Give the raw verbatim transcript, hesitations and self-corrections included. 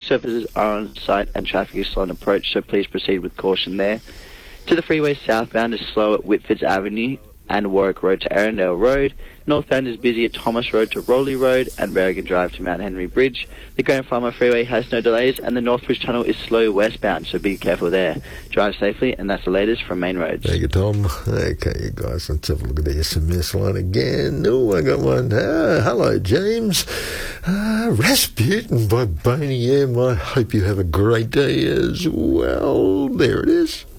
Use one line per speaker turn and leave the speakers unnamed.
police officers are on site and traffic is slow on approach, so please proceed with caution there. To the freeway southbound is slow at Whitfords Avenue and Warwick Road to Arundel Road. Northbound is busy at Thomas Road to Rowley Road and Berrigan Drive to Mount Henry Bridge. The Grand Farmer Freeway has no delays and the Northbridge Tunnel is slow westbound, so be careful there. Drive safely, and that's the latest from Main Roads.
Thank you, Tom. Okay, you guys, let's have a look at the S M S line again. Oh, I got one. Ah, hello, James. Uh, Rasputin by Boney M. I hope you have a great day as well. There it is.